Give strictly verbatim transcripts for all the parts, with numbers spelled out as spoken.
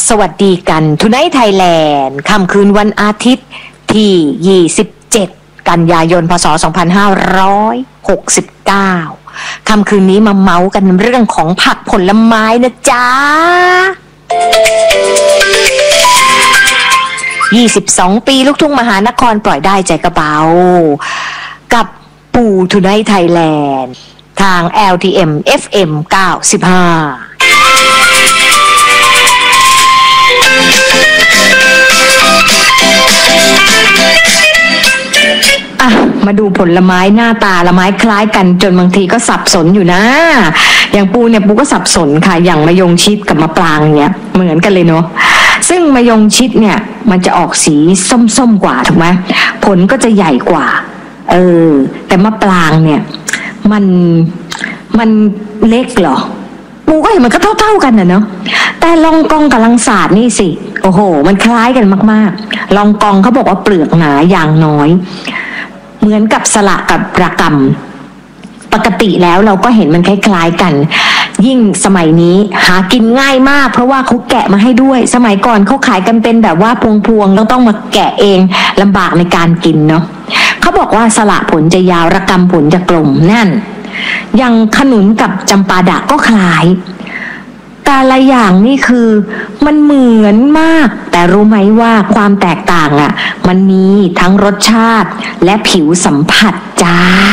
สวัสดีกันทุนไนท์ไทยแลนด์ค่ำคืนวันอาทิตย์ที่ยี่สิบเจ็ดกันยายนพ.ศ. สองพันห้าร้อยหกสิบเก้าค่ำคืนนี้มาเมาส์กันเรื่องของผักผลไม้นะจ๊ะยี่สิบสองปีลูกทุ่งมหานครปล่อยได้ใจกระเป๋ากับปู่ทุนไนท์ไทยแลนด์ทาง แอล ที เอ็ม เอฟ เอ็ม เก้าสิบห้าอ่ะมาดูผลไม้หน้าตาละไม้คล้ายกันจนบางทีก็สับสนอยู่นะอย่างปูเนี่ยปูก็สับสนค่ะอย่างมะยงชิดกับมะปรางเนี่ยเหมือนกันเลยเนาะซึ่งมะยงชิดเนี่ยมันจะออกสีส้มๆกว่าถูกไหมผลก็จะใหญ่กว่าเออแต่มะปรางเนี่ยมันมันเล็กเหรอปูก็เห็นมันก็เท่าๆกันนะเนาะแต่ลองกองกับลังสาดนี่สิโอ้โหมันคล้ายกันมากๆลองกองเขาบอกว่าเปลือกหนาอย่างน้อยเหมือนกับสละกับระกำปกติแล้วเราก็เห็นมันคล้ายๆกันยิ่งสมัยนี้หากินง่ายมากเพราะว่าเขาแกะมาให้ด้วยสมัยก่อนเขาขายกันเป็นแบบว่าพวงๆแล้วต้องมาแกะเองลำบากในการกินเนาะเขาบอกว่าสละผลจะยาวระกำผลจะกลมนั่นอย่างขนุนกับจำปาดะก็คล้ายแต่ละอย่างนี่คือมันเหมือนมากแต่รู้ไหมว่าความแตกต่างอ่ะมันมีทั้งรสชาติและผิวสัมผัสจ้า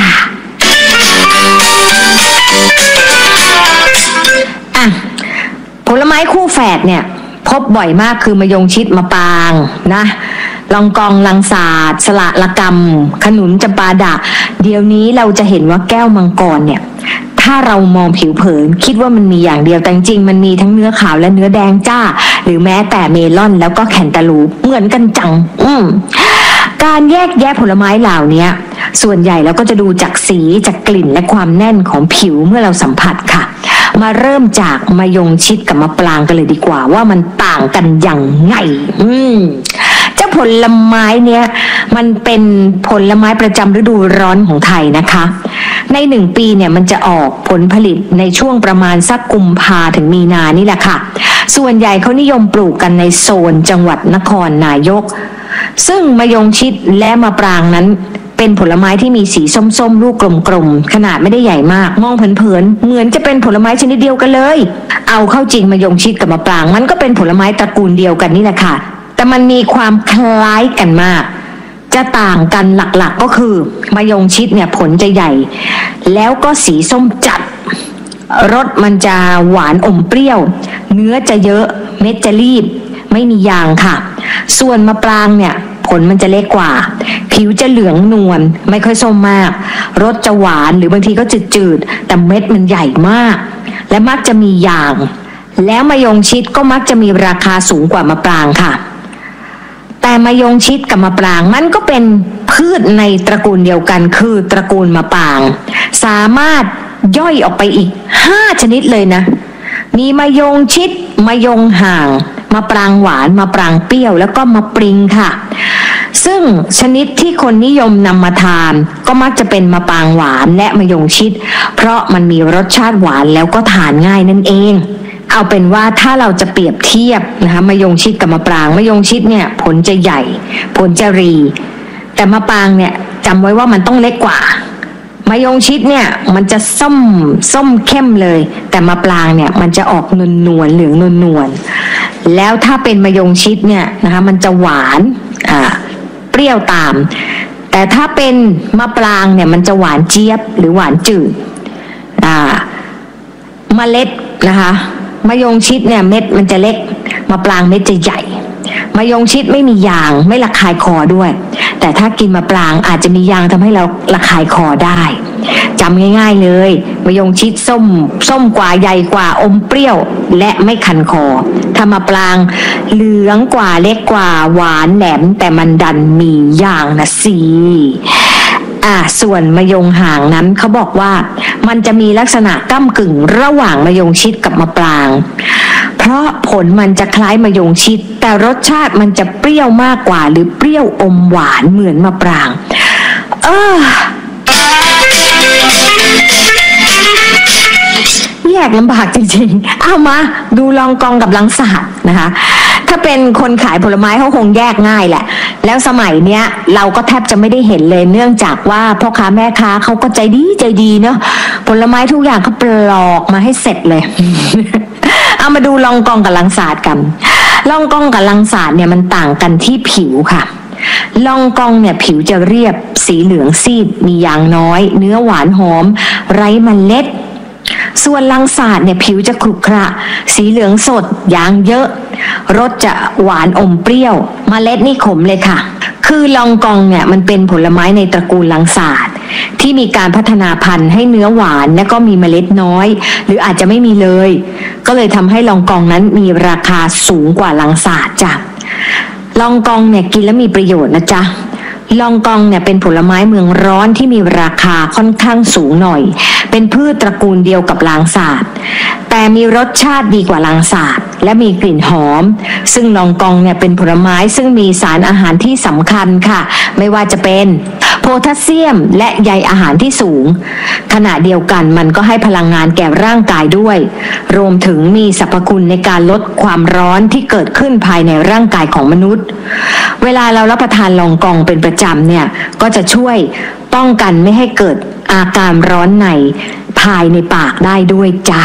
อ่ะผลไม้คู่แฝดเนี่ยพบบ่อยมากคือมะยงชิดมะปรางนะลองกองลังสาดสละละกำขนุนจำปาดะเดี๋ยวนี้เราจะเห็นว่าแก้วมังกรเนี่ยถ้าเรามองผิวเผินคิดว่ามันมีอย่างเดียวแต่จริงมันมีทั้งเนื้อขาวและเนื้อแดงจ้าหรือแม้แต่เมลอนแล้วก็แคนตาลูปเหมือนกันจังอืมการแยกแยะผลไม้เหล่านี้ส่วนใหญ่เราก็จะดูจากสีจากกลิ่นและความแน่นของผิวเมื่อเราสัมผัสค่ะมาเริ่มจากมะยงชิดกับมะปรางกันเลยดีกว่าว่ามันต่างกันอย่างไงอืมเจ้าผลไม้เนี้ยมันเป็นผลไม้ประจำฤดูร้อนของไทยนะคะในหนึ่งปีเนี่ยมันจะออกผลผลิตในช่วงประมาณสักกุมภาถึงมีนานี่แหละค่ะส่วนใหญ่เขานิยมปลูกกันในโซนจังหวัดนครนายกซึ่งมะยงชิดและมะปรางนั้นเป็นผลไม้ที่มีสีส้มๆลูกกลมๆขนาดไม่ได้ใหญ่มากมองเผินๆเหมือนจะเป็นผลไม้ชนิดเดียวกันเลยเอาเข้าจริงมะยงชิดกับมะปรางมันก็เป็นผลไม้ตระกูลเดียวกันนี่แหละค่ะแต่มันมีความคล้ายกันมากจะต่างกันหลักๆก็คือมะยงชิดเนี่ยผลจะใหญ่แล้วก็สีส้มจัดรสมันจะหวานอมเปรี้ยวเนื้อจะเยอะเม็ดจะรีบไม่มียางค่ะส่วนมะปรางเนี่ยผลมันจะเล็กกว่าผิวจะเหลืองนวลไม่ค่อยส้มมากรสจะหวานหรือบางทีก็จืดๆแต่เม็ดมันใหญ่มากและมักจะมียางแล้วมะยงชิดก็มักจะมีราคาสูงกว่ามะปรางค่ะแต่มะยงชิดกับมะปรางมันก็เป็นพืชในตระกูลเดียวกันคือตระกูลมะปรางสามารถย่อยออกไปอีกห้าชนิดเลยนะมีมะยงชิดมะยงห่างมะปรางหวานมะปรางเปรี้ยวแล้วก็มะปริงค่ะซึ่งชนิดที่คนนิยมนำมาทานก็มักจะเป็นมะปรางหวานและมะยงชิดเพราะมันมีรสชาติหวานแล้วก็ทานง่ายนั่นเองเอาเป็นว่าถ้าเราจะเปรียบเทียบนะคะมะยงชิดกับมะปรางมะยงชิดเนี่ยผลจะใหญ่ผลจะรีแต่มะปรางเนี่ยจำไว้ว่ามันต้องเล็กกว่ามะยงชิดเนี่ยมันจะส้มส้มเข้มเลยแต่มะปรางเนี่ยมันจะออกนวลนวลเหลืองนวลนวลแล้วถ้าเป็นมะยงชิดเนี่ยนะคะมันจะหวานอ่าเปรี้ยวตามแต่ถ้าเป็นมะปรางเนี่ยมันจะหวานเจี๊ยบหรือหวานจืดอ่าเมล็ดนะคะมะยงชิดเนี่ยเม็ดมันจะเล็กมะปรางเม็ดจะใหญ่มะยงชิดไม่มียางไม่ระคายคอด้วยแต่ถ้ากินมะปรางอาจจะมียางทำให้เราระคายคอได้จำง่ายๆเลยมะยงชิดส้มส้มกว่าใหญ่กว่าอมเปรี้ยวและไม่คันคอถ้ามะปรางเหลืองกว่าเล็กกว่าหวานแหลมแต่มันดันมียางนะสิอ่าส่วนมะยงห่างนั้นเขาบอกว่ามันจะมีลักษณะก้ำกึ่งระหว่างมะยงชิดกับมะปรางเพราะผลมันจะคล้ายมะยงชิดแต่รสชาติมันจะเปรี้ยวมากกว่าหรือเปรี้ยวอมหวานเหมือนมะปรางเออแยกลำบากจริงๆเอามาดูลองกองกับลังสาดนะคะาเป็นคนขายผลไม้เขาคงแยกง่ายแหละแล้วสมัยเนี้ยเราก็แทบจะไม่ได้เห็นเลยเนื่องจากว่าพ่อค้าแม่ค้าเขาก็ใจดีใจดีเนาะผลไม้ทุกอย่างเขาปลอกมาให้เสร็จเลย เอามาดูลองกองกับลังสาดกันลองกองกับลังสาดเนี่ยมันต่างกันที่ผิวค่ะลองกองเนี่ยผิวจะเรียบสีเหลืองซีดมียางน้อยเนื้อหวานหอมไร้เมล็ดส่วนลังสาดเนี่ยผิวจะขรุขระสีเหลืองสดยางเยอะรสจะหวานอมเปรี้ยวเมล็ดนี่ขมเลยค่ะคือลองกองเนี่ยมันเป็นผลไม้ในตระกูลลังสาดที่มีการพัฒนาพันธุ์ให้เนื้อหวานและก็มีเมล็ดน้อยหรืออาจจะไม่มีเลยก็เลยทำให้ลองกองนั้นมีราคาสูงกว่าลังสาดจ้ะลองกองเนี่ยกินแล้วมีประโยชน์นะจ๊ะลองกองเนี่ยเป็นผลไม้เมืองร้อนที่มีราคาค่อนข้างสูงหน่อยเป็นพืชตระกูลเดียวกับลางสาดแต่มีรสชาติดีกว่าลางสาดและมีกลิ่นหอมซึ่งลองกองเนี่ยเป็นผลไม้ซึ่งมีสารอาหารที่สำคัญค่ะไม่ว่าจะเป็นโพแทสเซียมและใยอาหารที่สูงขณะเดียวกันมันก็ให้พลังงานแก่ร่างกายด้วยรวมถึงมีสรรพคุณในการลดความร้อนที่เกิดขึ้นภายในร่างกายของมนุษย์เวลาเรารับประทานลองกองเป็นประจำเนี่ยก็จะช่วยป้องกันไม่ให้เกิดอาการร้อนในภายในปากได้ด้วยจ้า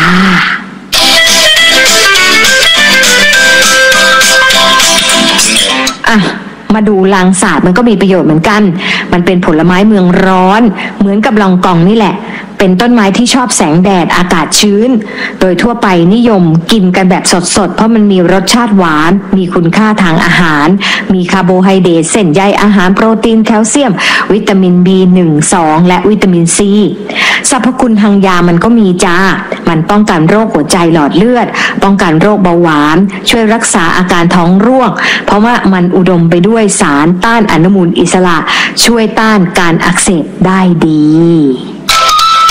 อ่ะมาดูลางสาดมันก็มีประโยชน์เหมือนกันมันเป็นผลไม้เมืองร้อนเหมือนกับลองกองนี่แหละเป็นต้นไม้ที่ชอบแสงแดดอากาศชื้นโดยทั่วไปนิยมกินกันแบบสดๆเพราะมันมีรสชาติหวานมีคุณค่าทางอาหารมีคาร์โบไฮเดรตเส้นใยอาหารโปรตีนแคลเซียมวิตามิน บี หนึ่ง สอง และวิตามิน ซี สรรพคุณทางยามันก็มีจ้ามันป้องกันโรคหัวใจหลอดเลือดป้องกันโรคเบาหวานช่วยรักษาอาการท้องร่วงเพราะว่ามันอุดมไปด้วยสารต้านอนุมูลอิสระช่วยต้านการอักเสบได้ดี